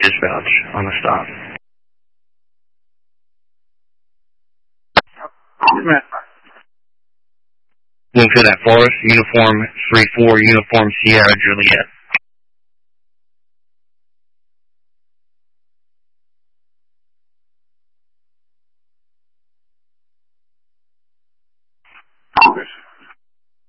Dispatch on the stop. Move to that Forest, Uniform 3-4, Uniform Sierra Juliet.